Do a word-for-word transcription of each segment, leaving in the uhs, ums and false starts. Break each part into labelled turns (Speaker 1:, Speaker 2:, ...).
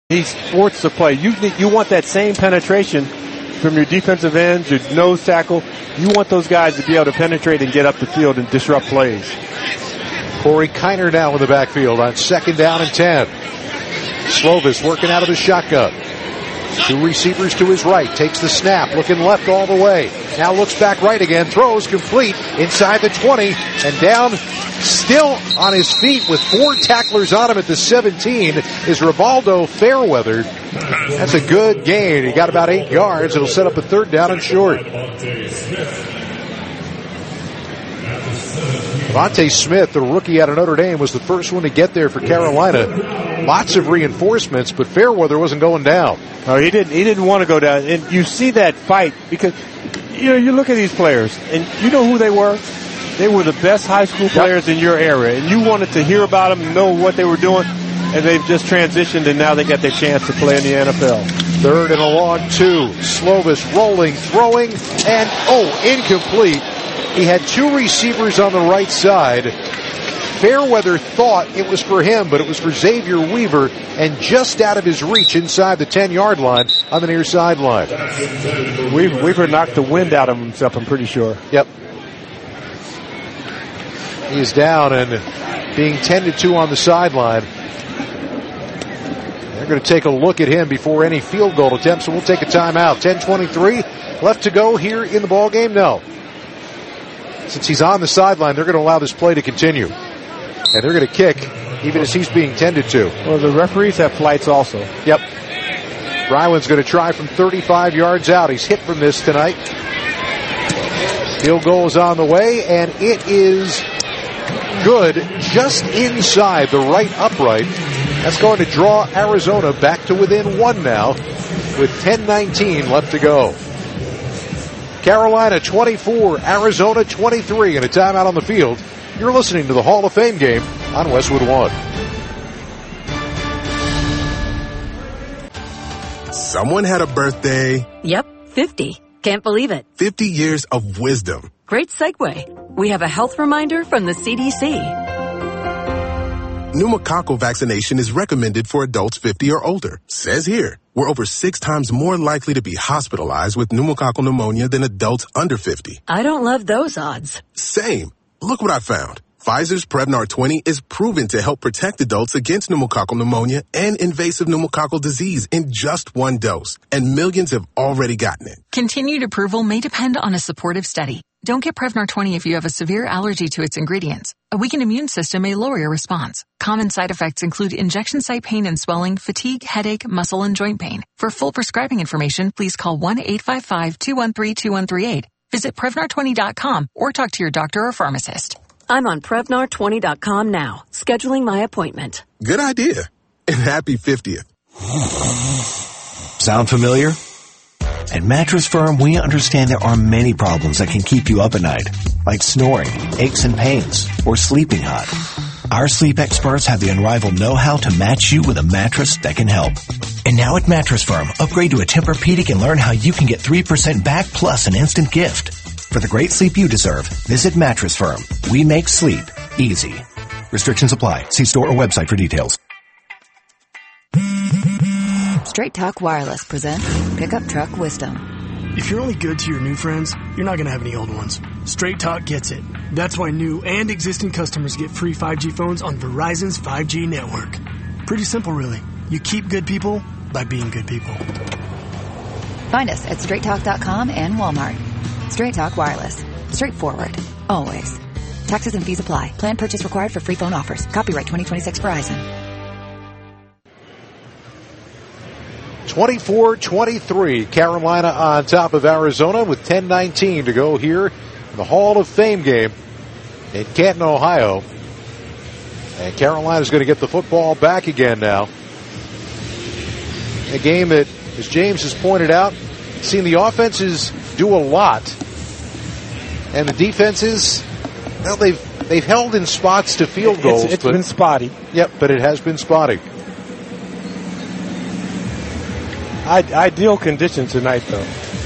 Speaker 1: He's forced to play. You you want that same penetration from your defensive ends, your nose tackle. You want those guys to be able to penetrate and get up the field and disrupt plays.
Speaker 2: Corey Kiner now in the backfield on second down and ten. Slovis working out of the shotgun. Two receivers to his right. Takes the snap. Looking left all the way. Now looks back right again. Throws complete inside the twenty. And down still on his feet with four tacklers on him at the seventeen is Rivaldo Fairweather. That's a good gain. He got about eight yards. It'll set up a third down and short. Devontae Smith, the rookie out of Notre Dame, was the first one to get there for Carolina. Lots of reinforcements, but Fairweather wasn't going down.
Speaker 1: No, he didn't. He didn't want to go down. And you see that fight because, you know, you look at these players, and you know who they were? They were the best high school players yep. in your area, and you wanted to hear about them and know what they were doing, and they've just transitioned, and now they got their chance to play in the N F L.
Speaker 2: Third and a long two. Slovis rolling, throwing, and, oh, incomplete. He had two receivers on the right side. Fairweather thought it was for him, but it was for Xavier Weaver, and just out of his reach inside the ten-yard line on the near sideline.
Speaker 1: Weaver, Weaver knocked the wind out of himself, I'm pretty sure.
Speaker 2: Yep. He is down and being tended to on the sideline. They're going to take a look at him before any field goal attempts, so we'll take a timeout. ten twenty-three left to go here in the ball game. No. Since he's on the sideline, they're going to allow this play to continue. And they're going to kick even as he's being tended to.
Speaker 1: Well, the referees have flights also.
Speaker 2: Yep. Ryland's going to try from thirty-five yards out. He's hit from this tonight. Field goal is on the way, and it is good just inside the right upright. That's going to draw Arizona back to within one now with ten nineteen left to go. Carolina twenty-four, Arizona twenty-three, and a timeout on the field. You're listening to the Hall of Fame game on Westwood One.
Speaker 3: Someone had a birthday.
Speaker 4: Yep, fifty. Can't believe it.
Speaker 3: fifty years of wisdom.
Speaker 4: Great segue. We have a health reminder from the C D C.
Speaker 3: Pneumococcal vaccination is recommended for adults fifty or older. Says here, we're over six times more likely to be hospitalized with pneumococcal pneumonia than adults under fifty.
Speaker 4: I don't love those odds.
Speaker 3: Same. Look what I found. Pfizer's Prevnar twenty is proven to help protect adults against pneumococcal pneumonia and invasive pneumococcal disease in just one dose. And millions have already gotten it.
Speaker 5: Continued approval may depend on a supportive study. Don't get Prevnar twenty if you have a severe allergy to its ingredients. A weakened immune system may lower your response. Common side effects include injection site pain and swelling, fatigue, headache, muscle, and joint pain. For full prescribing information, please call one eight five five, two one three, two one three eight. Visit Prevnar twenty dot com or talk to your doctor or pharmacist.
Speaker 4: I'm on Prevnar twenty dot com now, scheduling my appointment.
Speaker 3: Good idea. And happy fiftieth.
Speaker 6: Sound familiar? At Mattress Firm, we understand there are many problems that can keep you up at night, like snoring, aches and pains, or sleeping hot. Our sleep experts have the unrivaled know-how to match you with a mattress that can help. And now at Mattress Firm, upgrade to a Tempur-Pedic and learn how you can get three percent back plus an instant gift. For the great sleep you deserve, visit Mattress Firm. We make sleep easy. Restrictions apply. See store or website for details.
Speaker 7: Straight Talk Wireless presents Pickup Truck Wisdom.
Speaker 8: If you're only good to your new friends, you're not going to have any old ones. Straight Talk gets it. That's why new and existing customers get free five G phones on Verizon's five G network. Pretty simple, really. You keep good people by being good people.
Speaker 7: Find us at straight talk dot com and Walmart. Straight Talk Wireless. Straightforward. Always. Taxes and fees apply. Plan purchase required for free phone offers. Copyright twenty twenty-six Verizon.
Speaker 2: twenty-four twenty-three, Carolina on top of Arizona with ten nineteen to go here in the Hall of Fame game in Canton, Ohio. And Carolina's going to get the football back again now. A game that, as James has pointed out, seen the offenses do a lot. And the defenses, well, they've they've held in spots to field goals.
Speaker 1: It's, it's
Speaker 2: but,
Speaker 1: been spotty.
Speaker 2: Yep, but it has been spotty.
Speaker 1: I, ideal conditions tonight, though.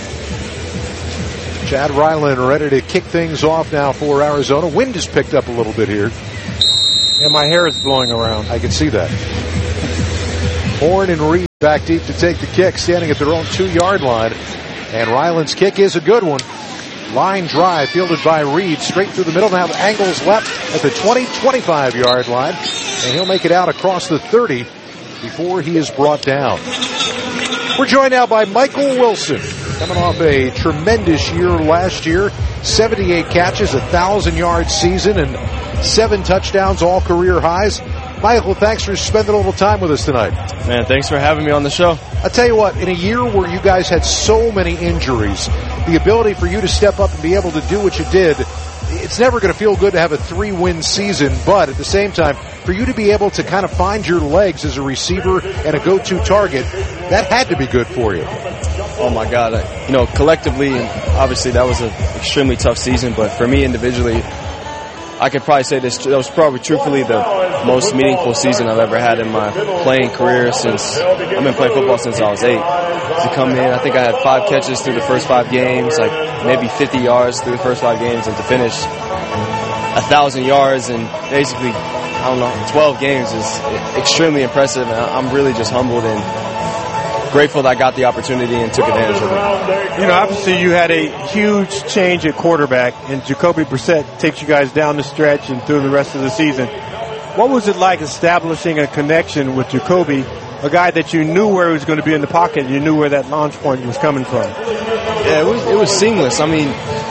Speaker 2: Chad Ryland ready to kick things off now for Arizona. Wind has picked up a little bit here.
Speaker 1: And my hair is blowing around.
Speaker 2: I can see that. Horn and Reed. Back deep to take the kick, standing at their own two-yard line. And Ryland's kick is a good one. Line drive fielded by Reed, straight through the middle. Now angles left at the twenty, twenty-five-yard line. And he'll make it out across the thirty before he is brought down. We're joined now by Michael Wilson, coming off a tremendous year last year. seventy-eight catches, a thousand-yard season, and seven touchdowns, all career highs. Michael, thanks for spending a little time with us tonight.
Speaker 9: Man, thanks for having me on the show.
Speaker 2: I'll tell you what, in a year where you guys had so many injuries, the ability for you to step up and be able to do what you did, it's never going to feel good to have a three-win season, but at the same time, for you to be able to kind of find your legs as a receiver and a go-to target, that had to be good for you.
Speaker 9: Oh, my God. You know, collectively, obviously that was an extremely tough season, but for me individually, I could probably say this, that was probably truthfully the most meaningful season I've ever had in my playing career since, I've been playing football since I was eight. To come in, I think I had five catches through the first five games, like maybe fifty yards through the first five games, and to finish a thousand yards in basically, I don't know, twelve games is extremely impressive, and I'm really just humbled and grateful that I got the opportunity and took advantage of it.
Speaker 1: You know, obviously you had a huge change at quarterback, and Jacoby Brissett takes you guys down the stretch and through the rest of the season. What was it like establishing a connection with Jacoby, a guy that you knew where he was going to be in the pocket, you knew where that launch point was coming from?
Speaker 9: Yeah, it was, it was seamless. I mean,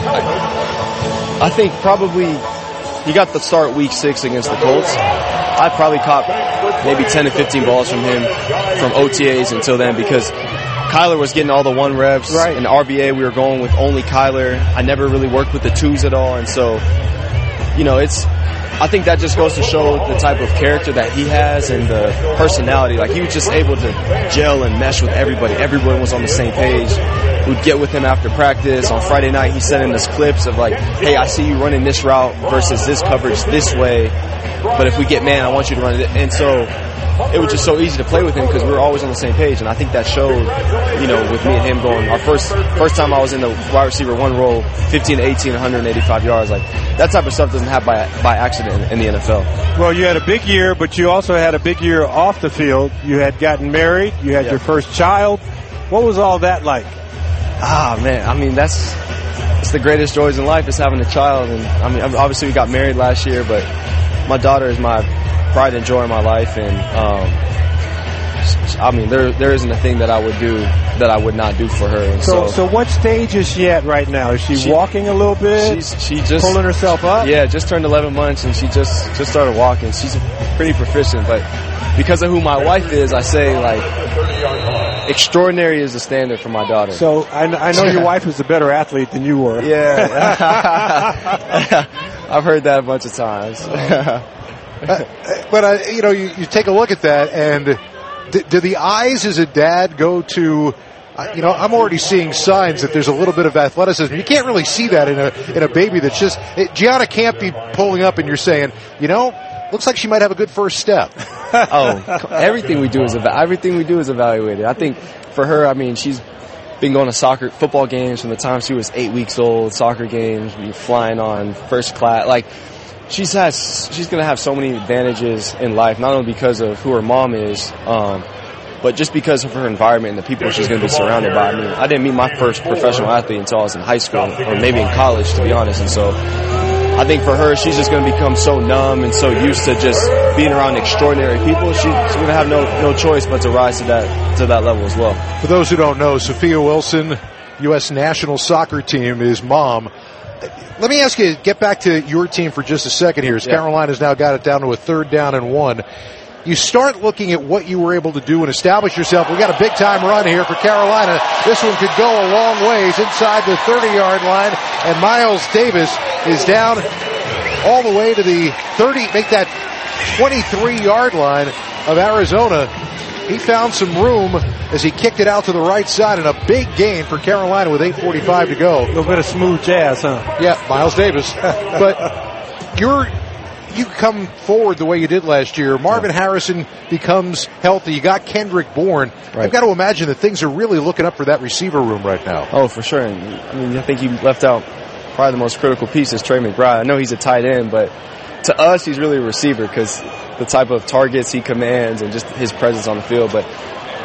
Speaker 9: I, I think probably he got the start week six against the Colts. I probably caught maybe ten to fifteen balls from him from O T As until then, because Kyler was getting all the one reps.
Speaker 1: Right.
Speaker 9: In R B A, we were going with only Kyler. I never really worked with the twos at all. And so, you know, it's, I think that just goes to show the type of character that he has and the personality. Like, he was just able to gel and mesh with everybody. Everyone was on the same page. We'd get with him after practice. On Friday night, he sent in us clips of like, hey, I see you running this route versus this coverage this way, but if we get man, I want you to run it. And so it was just so easy to play with him because we were always on the same page. And I think that showed, you know, with me and him going, our first first time I was in the wide receiver one role, fifteen to eighteen, one hundred eighty-five yards. Like, that type of stuff doesn't happen by, by accident in the N F L.
Speaker 1: Well, you had a big year, but you also had a big year off the field. You had gotten married. You had yeah. your first child. What was all that like?
Speaker 9: Ah, man, I mean, that's it's the greatest joys in life is having a child. And I mean, obviously we got married last year, but my daughter is my pride and joy in my life. And, um, I mean, there there isn't a thing that I would do that I would not do for her. And
Speaker 1: so,
Speaker 9: so,
Speaker 1: so what stage is she at right now? Is she, she walking a little bit?
Speaker 9: She's she just
Speaker 1: pulling herself up?
Speaker 9: Yeah, just turned eleven months, and she just, just started walking. She's pretty proficient, but because of who my wife is, I say, like, extraordinary is the standard for my daughter.
Speaker 1: So I, I know your wife is a better athlete than you were.
Speaker 9: Yeah. I've heard that a bunch of times.
Speaker 2: uh, but, uh, you know, you, you take a look at that, and do, do the eyes as a dad go to, uh, you know, I'm already seeing signs that there's a little bit of athleticism. You can't really see that in a in a baby that's just, it, Gianna can't be pulling up and you're saying, you know, looks like she might have a good first step.
Speaker 9: Oh, everything we do is eva- everything we do is evaluated. I think for her, I mean, she's been going to soccer, football games from the time she was eight weeks old. Soccer games, flying on first class. Like, she's has, she's going to have so many advantages in life, not only because of who her mom is, um, but just because of her environment and the people she's going to be surrounded by. I mean, I didn't meet my first professional athlete until I was in high school, or maybe in college, to be honest. And so I think for her, she's just going to become so numb and so used to just being around extraordinary people. She, she's going to have no no choice but to rise to that to that level as well.
Speaker 2: For those who don't know, Sophia Wilson, U S national soccer team, is mom. Let me ask you, get back to your team for just a second here, as yeah. Carolina's now got it down to a third down and one. You start looking at what you were able to do and establish yourself. We got a big-time run here for Carolina. This one could go a long ways inside the thirty-yard line, and Miles Davis is down all the way to the thirty, make that twenty-three-yard line of Arizona. He found some room as he kicked it out to the right side, and a big gain for Carolina with eight forty-five to go.
Speaker 1: A little bit of smooth jazz, huh?
Speaker 2: Yeah, Miles Davis. But you're... you come forward the way you did last year. Marvin Harrison becomes healthy. You got Kendrick Bourne. Right. I've got to imagine that things are really looking up for that receiver room right now.
Speaker 9: Oh, for sure. And, I mean, I think you left out probably the most critical piece is Trey McBride. I know he's a tight end, but to us, he's really a receiver because the type of targets he commands and just his presence on the field. But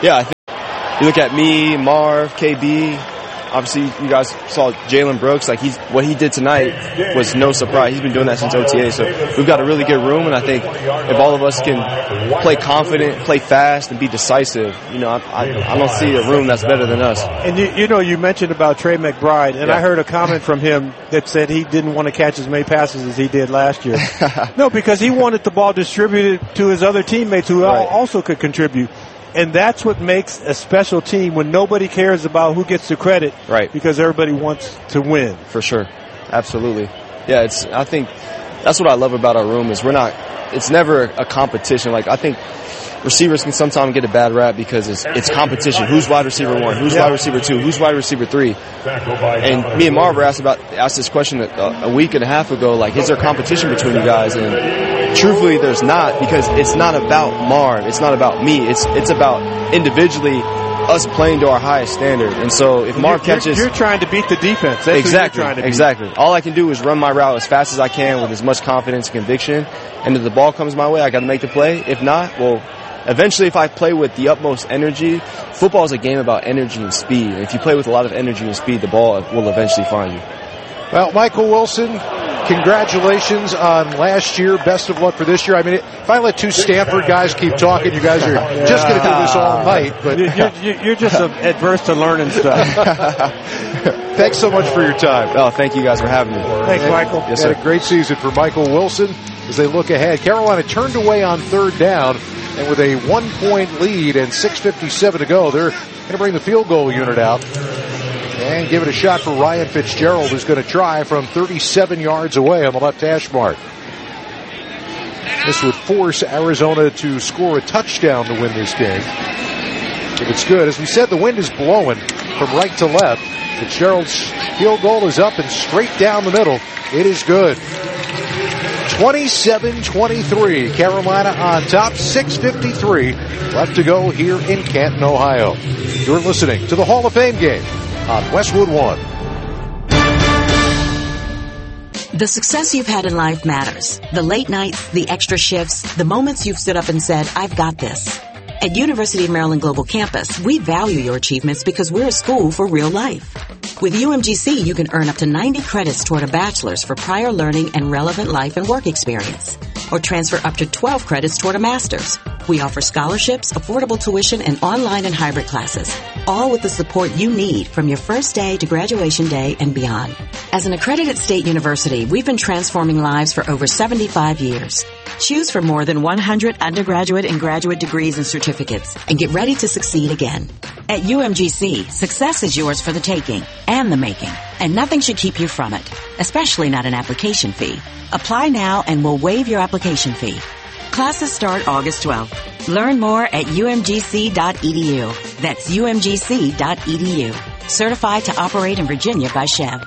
Speaker 9: Yeah, I think you look at me, Marv, K B. Obviously, you guys saw Jalen Brooks. Like he's what he did tonight was no surprise. He's been doing that since O T A. So we've got a really good room, and I think if all of us can play confident, play fast, and be decisive, you know, I, I, I don't see a room that's better than us.
Speaker 1: And you, you know, you mentioned about Trey McBride, and yeah. I heard a comment from him that said he didn't want to catch as many passes as he did last year. No, because he wanted the ball distributed to his other teammates who right. also could contribute. And that's what makes a special team when nobody cares about who gets the credit.
Speaker 9: Right.
Speaker 1: Because everybody wants to win.
Speaker 9: For sure. Absolutely. Yeah, it's, I think that's what I love about our room is we're not, it's never a competition. Like, I think receivers can sometimes get a bad rap because it's, it's competition. Who's wide receiver one? Who's yeah. wide receiver two? Who's wide receiver three? And me and Marv were asked about, asked this question a, a week and a half ago, like, is there competition between you guys? And truthfully, there's not, because it's not about Marv. It's not about me. It's it's about individually us playing to our highest standard. And so if Marv
Speaker 1: you're,
Speaker 9: catches...
Speaker 1: You're trying to beat the defense. That's
Speaker 9: exactly,
Speaker 1: what you're trying to
Speaker 9: exactly.
Speaker 1: beat.
Speaker 9: All I can do is run my route as fast as I can with as much confidence and conviction. And if the ball comes my way, I got to make the play. If not, well, eventually if I play with the utmost energy, football is a game about energy and speed. And if you play with a lot of energy and speed, the ball will eventually find you.
Speaker 2: Well, Michael Wilson, congratulations on last year. Best of luck for this year. I mean, if I let two Stanford guys keep talking, you guys are just going to do this all night. But
Speaker 1: you're, you're just adverse to learning stuff.
Speaker 2: Thanks so much for your time.
Speaker 9: Oh, thank you guys for having me.
Speaker 1: Thanks, Michael.
Speaker 2: Yes, sir. Had a great season for Michael Wilson as they look ahead. Carolina turned away on third down, and with a one-point lead and six fifty-seven to go, they're going to bring the field goal unit out. And give it a shot for Ryan Fitzgerald, who's going to try from thirty-seven yards away on the left hash mark. This would force Arizona to score a touchdown to win this game. If it's good, as we said, the wind is blowing from right to left. Fitzgerald's field goal is up and straight down the middle. It is good. twenty-seven twenty-three. Carolina on top. six fifty-three left to go here in Canton, Ohio. You're listening to the Hall of Fame game on Westwood One.
Speaker 10: The success you've had in life matters. The late nights, the extra shifts, the moments you've stood up and said, I've got this. At University of Maryland Global Campus, we value your achievements because we're a school for real life. With U M G C, you can earn up to ninety credits toward a bachelor's for prior learning and relevant life and work experience, or transfer up to twelve credits toward a master's. We offer scholarships, affordable tuition, and online and hybrid classes, all with the support you need from your first day to graduation day and beyond. As an accredited state university, we've been transforming lives for over seventy-five years. Choose from more than one hundred undergraduate and graduate degrees and certificates, and get ready to succeed again. At U M G C, success is yours for the taking and the making, and nothing should keep you from it, especially not an application fee. Apply now and we'll waive your application fee. Classes start August twelfth. Learn more at U M G C dot E D U. That's U M G C dot E D U. Certified to operate in Virginia by Chev.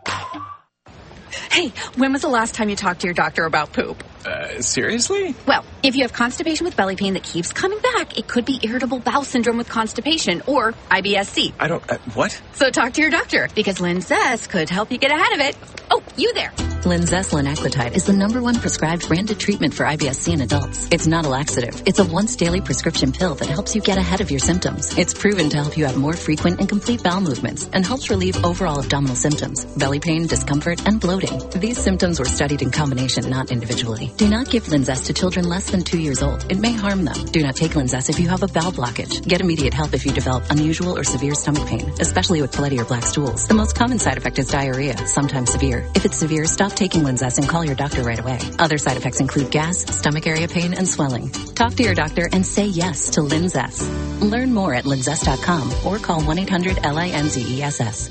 Speaker 11: Hey, when was the last time you talked to your doctor about poop?
Speaker 12: Uh, seriously?
Speaker 11: Well, if you have constipation with belly pain that keeps coming back, it could be irritable bowel syndrome with constipation, or I B S C.
Speaker 12: I don't, uh, what?
Speaker 11: So talk to your doctor, because Linzess could help you get ahead of it. Oh, you there.
Speaker 13: Linzess linaclotide is the number one prescribed branded treatment for I B S C in adults. It's not a laxative. It's a once daily prescription pill that helps you get ahead of your symptoms. It's proven to help you have more frequent and complete bowel movements and helps relieve overall abdominal symptoms, belly pain, discomfort, and bloating. These symptoms were studied in combination, not individually. Do not give Linzess to children less than two years old. It may harm them. Do not take Linzess if you have a bowel blockage. Get immediate help if you develop unusual or severe stomach pain, especially with bloody or black stools. The most common side effect is diarrhea, sometimes severe. If it's severe, stop taking Linzess and call your doctor right away. Other side effects include gas, stomach area pain, and swelling. Talk to your doctor and say yes to Linzess. Learn more at linzess dot com or call one eight hundred L I N Z E S S.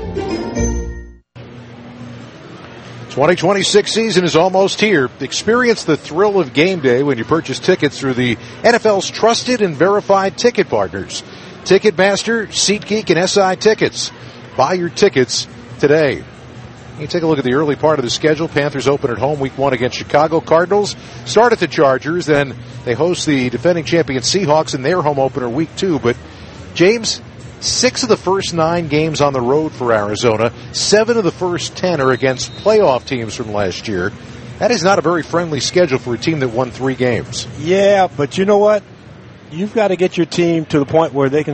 Speaker 2: twenty twenty-six season is almost here. Experience the thrill of game day when you purchase tickets through the N F L's trusted and verified ticket partners. Ticketmaster, SeatGeek, and S I Tickets. Buy your tickets today. You take a look at the early part of the schedule. Panthers open at home week one against Chicago. Cardinals start at the Chargers. Then they host the defending champion Seahawks in their home opener week two. But, James, six of the first nine games on the road for Arizona. Seven of the first ten are against playoff teams from last year. That is not a very friendly schedule for a team that won three games.
Speaker 1: Yeah, but you know what? you've got to get your team to the point where they can